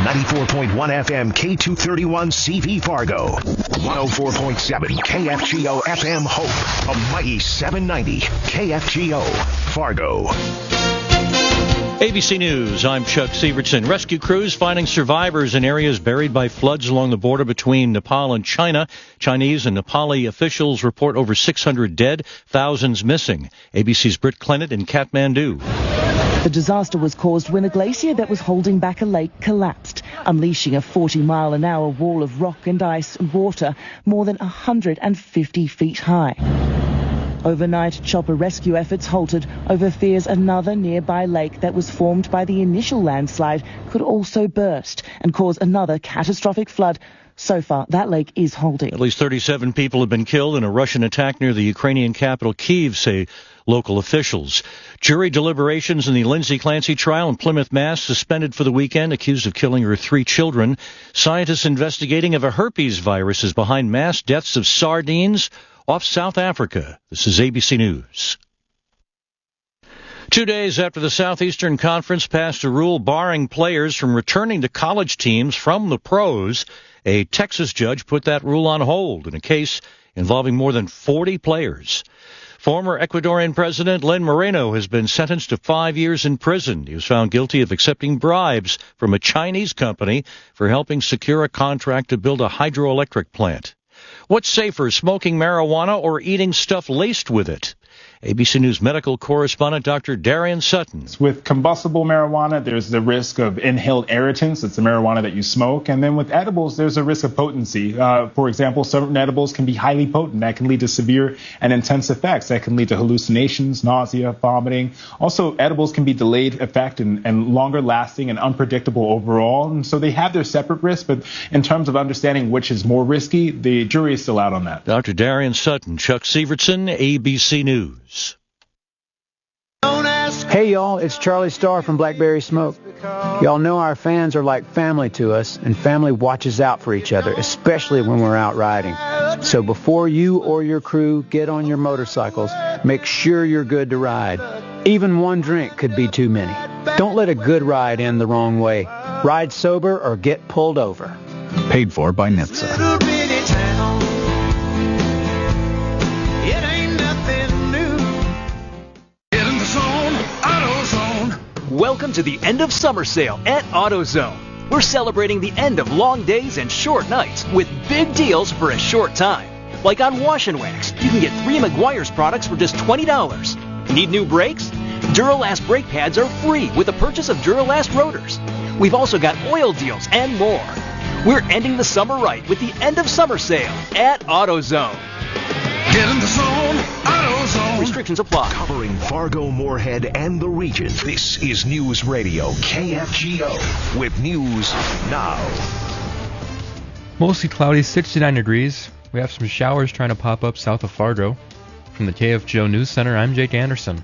94.1 FM K231 CV Fargo. 104.7 KFGO FM Hope. A mighty 790 KFGO Fargo. ABC News, I'm Chuck Severson. Rescue crews finding survivors in areas buried by floods along the border between Nepal and China. Chinese and Nepali officials report over 600 dead, thousands missing. ABC's Britt Clennett in Kathmandu. The disaster was caused when a glacier that was holding back a lake collapsed, unleashing a 40-mile-an-hour wall of rock and ice and water more than 150 feet high. Overnight, chopper rescue efforts halted over fears another nearby lake that was formed by the initial landslide could also burst and cause another catastrophic flood. So far, that lake is holding. At least 37 people have been killed in a Russian attack near the Ukrainian capital, Kyiv, say local officials. Jury deliberations in the Lindsay Clancy trial in Plymouth, Mass. Suspended for the weekend, accused of killing her 3 children. Scientists investigating if a herpes virus is behind mass deaths of sardines off South Africa. This is ABC News. 2 days after the Southeastern Conference passed a rule barring players from returning to college teams from the pros, a Texas judge put that rule on hold in a case involving more than 40 players. Former Ecuadorian President Len Moreno has been sentenced to 5 years in prison. He was found guilty of accepting bribes from a Chinese company for helping secure a contract to build a hydroelectric plant. What's safer, smoking marijuana or eating stuff laced with it? ABC News medical correspondent Dr. Darian Sutton. With combustible marijuana, there's the risk of inhaled irritants. It's the marijuana that you smoke. And then with edibles, there's a risk of potency. For example, certain edibles can be highly potent. That can lead to severe and intense effects. That can lead to hallucinations, nausea, vomiting. Also, edibles can be delayed effect and longer lasting and unpredictable overall. And so they have their separate risks. But in terms of understanding which is more risky, the jury is still out on that. Dr. Darian Sutton, Chuck Severson, ABC News. Hey y'all, it's Charlie Starr from Blackberry Smoke. Y'all know our fans are like family to us, and family watches out for each other, especially when we're out riding. So before you or your crew get on your motorcycles, make sure you're good to ride. Even one drink could be too many. Don't let a good ride end the wrong way. Ride sober or get pulled over. Paid for by NHTSA. Welcome to the end of summer sale at AutoZone. We're celebrating the end of long days and short nights with big deals for a short time. Like on Wash and Wax, you can get 3 Meguiar's products for just $20. Need new brakes? Duralast brake pads are free with the purchase of Duralast rotors. We've also got oil deals and more. We're ending the summer right with the end of summer sale at AutoZone. Get in the zone, AutoZone. Restrictions apply. Covering Fargo, Moorhead, and the region. This is News Radio KFGO with News Now. Mostly cloudy, 69 degrees. We have some showers trying to pop up south of Fargo. From the KFGO News Center, I'm Jake Anderson.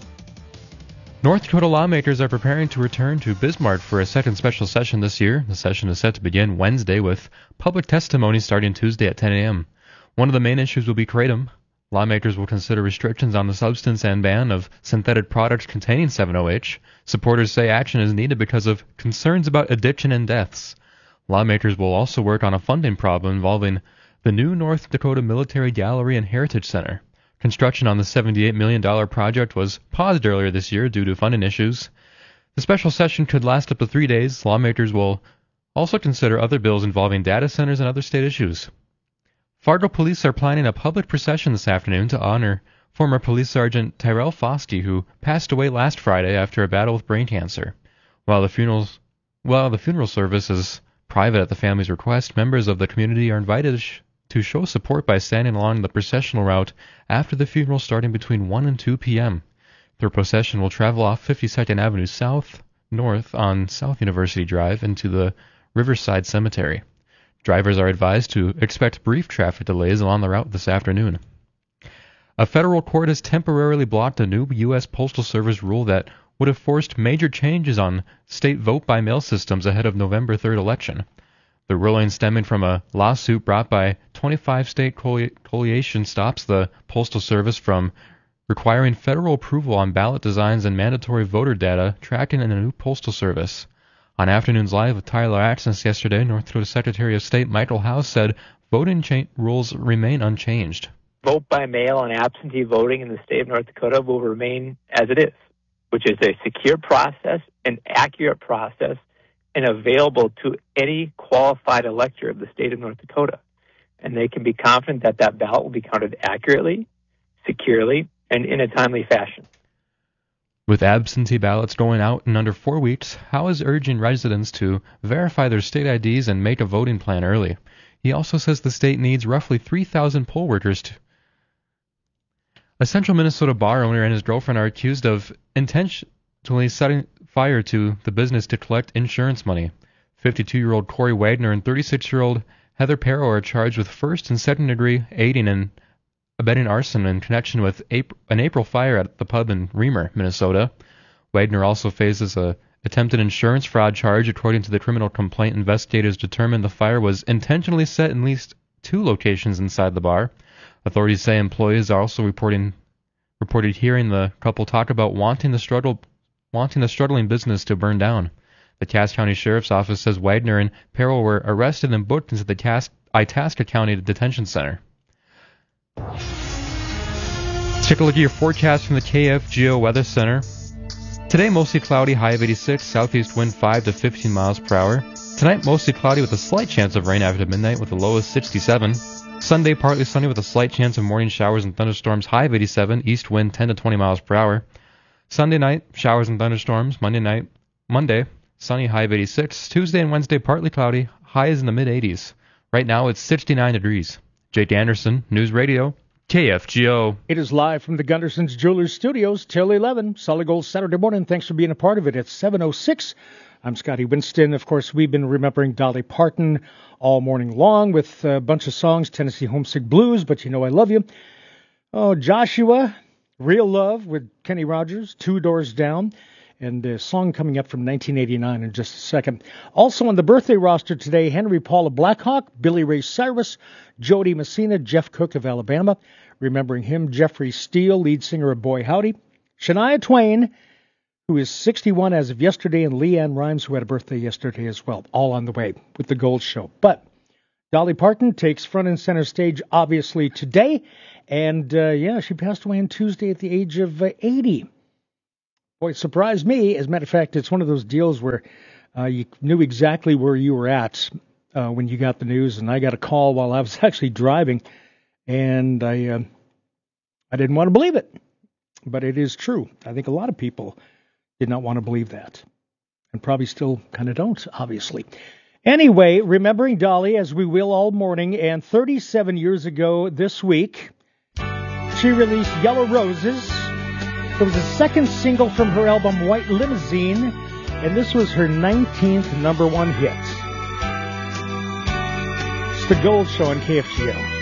North Dakota lawmakers are preparing to return to Bismarck for a second special session this year. The session is set to begin Wednesday with public testimony starting Tuesday at 10 a.m. One of the main issues will be kratom. Lawmakers will consider restrictions on the substance and ban of synthetic products containing 7-OH. Supporters say action is needed because of concerns about addiction and deaths. Lawmakers will also work on a funding problem involving the new North Dakota Military Gallery and Heritage Center. Construction on the $78 million project was paused earlier this year due to funding issues. The special session could last up to 3 days. Lawmakers will also consider other bills involving data centers and other state issues. Fargo police are planning a public procession this afternoon to honor former Police Sergeant Tyrell Foskey, who passed away last Friday after a battle with brain cancer. While the funeral service is private at the family's request, members of the community are invited to show support by standing along the processional route after the funeral starting between 1 and 2 p.m. The procession will travel off 52nd Avenue north on South University Drive into the Riverside Cemetery. Drivers are advised to expect brief traffic delays along the route this afternoon. A federal court has temporarily blocked a new U.S. Postal Service rule that would have forced major changes on state vote-by-mail systems ahead of November 3rd election. The ruling, stemming from a lawsuit brought by 25 state coalition, stops the Postal Service from requiring federal approval on ballot designs and mandatory voter data tracking in a new postal service. On Afternoons Live with Tyler Axness yesterday, North Dakota Secretary of State Michael House said voting rules remain unchanged. Vote by mail and absentee voting in the state of North Dakota will remain as it is, which is a secure process, an accurate process, and available to any qualified elector of the state of North Dakota. And they can be confident that that ballot will be counted accurately, securely, and in a timely fashion. With absentee ballots going out in under 4 weeks, Howe is urging residents to verify their state IDs and make a voting plan early. He also says the state needs roughly 3,000 poll workers to... A central Minnesota bar owner and his girlfriend are accused of intentionally setting fire to the business to collect insurance money. 52-year-old Corey Wagner and 36-year-old Heather Perro are charged with first and second-degree aiding and abetting arson in connection with an April fire at the pub in Reamer, Minnesota. Wagner also faces a attempted insurance fraud charge. According to the criminal complaint, investigators determined the fire was intentionally set in at least 2 locations inside the bar. Authorities say employees are also reported hearing the couple talk about wanting the struggling business to burn down. The Cass County Sheriff's Office says Wagner and Perro were arrested and booked into the Itasca County Detention Center. Let's take a look at your forecast from the KFGO Weather Center. Today, mostly cloudy, high of 86, southeast wind 5 to 15 miles per hour. Tonight, mostly cloudy with a slight chance of rain after midnight with a low of 67. Sunday, partly sunny with a slight chance of morning showers and thunderstorms, high of 87, east wind 10 to 20 miles per hour. Sunday night, showers and thunderstorms. Monday, sunny, high of 86. Tuesday and Wednesday, partly cloudy, highs in the mid-80s. Right now, it's 69 degrees. Jake Anderson, News Radio, KFGO. It is live from the Gunderson's Jewelers Studios till 11. Solid Gold Saturday morning. Thanks for being a part of it. It's 7:06. I'm Scotty Winston. Of course, we've been remembering Dolly Parton all morning long with a bunch of songs, Tennessee Homesick Blues, But You Know I Love You. Oh, Joshua, Real Love with Kenny Rogers, Two Doors Down, and a song coming up from 1989 in just a second. Also on the birthday roster today, Henry Paul of Blackhawk, Billy Ray Cyrus, Jody Messina, Jeff Cook of Alabama. Remembering him, Jeffrey Steele, lead singer of Boy Howdy. Shania Twain, who is 61 as of yesterday, and Leanne Rimes, who had a birthday yesterday as well. All on the way with the Gold Show. But Dolly Parton takes front and center stage, obviously, today. And, she passed away on Tuesday at the age of 80. Boy, it surprised me. As a matter of fact, it's one of those deals where you knew exactly where you were at when you got the news. And I got a call while I was actually driving, and I didn't want to believe it. But it is true. I think a lot of people did not want to believe that, and probably still kind of don't, obviously. Anyway, remembering Dolly, as we will all morning, and 37 years ago this week, she released Yellow Roses. It was the second single from her album White Limousine, and this was her 19th #1 hit. It's the Gold Show on KFGO.